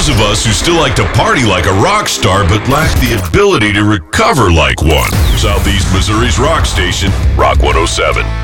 those of us who still like to party like a rock star but lack the ability to recover like one. Southeast Missouri's rock station, Rock 107.